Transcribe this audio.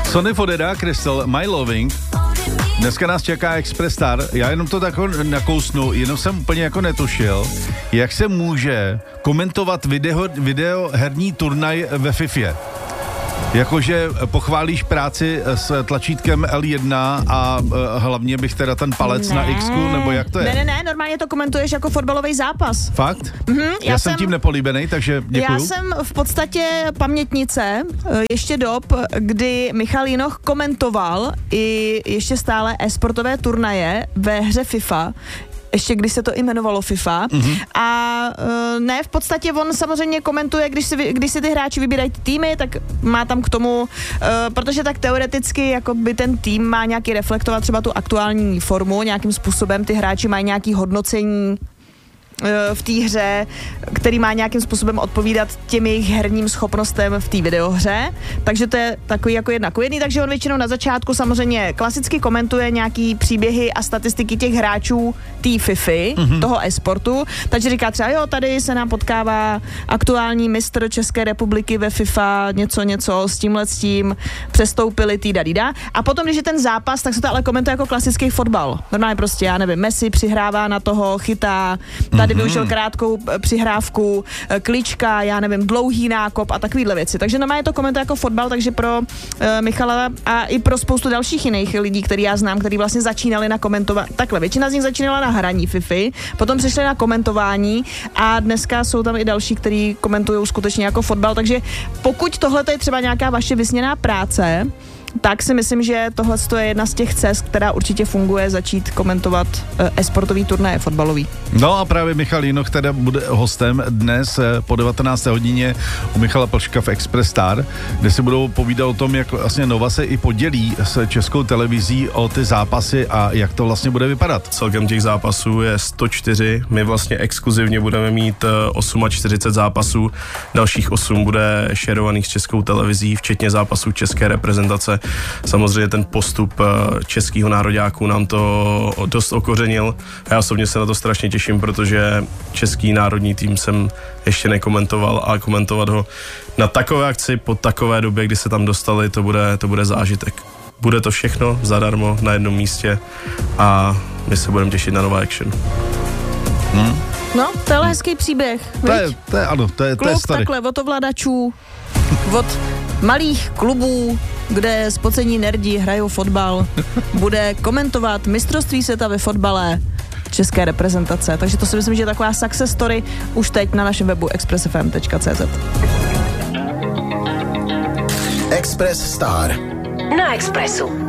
Sonny Fodera, Crystal, My Loving. Dneska nás čeká Express Star. Já jenom to tak nakousnu, jenom jsem úplně jako netušil, jak se může komentovat videoherní turnaj ve Fifě. Jakože pochválíš práci s tlačítkem L1 a hlavně bych teda ten palec na X-ku, nebo jak to je? Ne, normálně to komentuješ jako fotbalový zápas. Fakt? Já jsem tím nepolíbený, takže děkuju. Já jsem v podstatě pamětnice ještě dob, kdy Michal Jinoch komentoval i ještě stále e-sportové turnaje ve hře FIFA, ještě když se to jmenovalo FIFA. A ne, v podstatě on samozřejmě komentuje, když si ty hráči vybírají ty týmy, tak má tam k tomu, protože tak teoreticky jako by ten tým má nějaký reflektovat třeba tu aktuální formu, nějakým způsobem ty hráči mají nějaký hodnocení v té hře, který má nějakým způsobem odpovídat těm jejich herním schopnostem v té videohře, takže to je takový jako jedna ku jedný, takže on většinou na začátku samozřejmě klasicky komentuje nějaký příběhy a statistiky těch hráčů té Fify, toho e-sportu, takže říká třeba, jo, tady se nám potkává aktuální mistr České republiky ve FIFA, něco s tímhle s tím, přestoupili týda. A potom, když je ten zápas, tak se to ale komentuje jako klasický fotbal. Normálně prostě, já nevím, Messi přihrává na toho, chytá, tady využil krátkou přihrávku, klička, já nevím, dlouhý nákop a takovýhle věci. Takže normálně to komentuje jako fotbal, takže pro Michala a i pro spoustu dalších jiných lidí, který já znám, který vlastně začínali na komentování. Takhle, většina z nich začínala na hraní Fify, potom přešli na komentování a dneska jsou tam i další, kteří komentují skutečně jako fotbal, takže pokud tohle je třeba nějaká vaše vysněná práce, tak si myslím, že tohle je jedna z těch cest, která určitě funguje, začít komentovat e-sportový turnaje fotbalový. No a právě Michal Jinoch teda bude hostem dnes po 19. hodině u Michala Plška v Express Star, kde si budou povídat o tom, jak vlastně Nova se i podělí s Českou televizí o ty zápasy a jak to vlastně bude vypadat. Celkem těch zápasů je 104, my vlastně exkluzivně budeme mít 48 zápasů, dalších 8 bude šerovaných s Českou televizí, včetně zápasů české reprezentace. Samozřejmě ten postup českého nároďáků nám to dost okořenil. Já osobně se na to strašně těším, protože český národní tým jsem ještě nekomentoval a komentovat ho na takové akci po takové době, kdy se tam dostali, to bude zážitek. Bude to všechno zadarmo na jednom místě a my se budeme těšit na nová action. No, to je hezký příběh. To je Kluk starý. takhle od ovladačů, od malých klubů, kde spocení nerdi hrajou fotbal, bude komentovat mistrovství světa ve fotbale české reprezentace. Takže to si myslím, že je taková success story už teď na našem webu expressfm.cz. Express Star Na Expressu.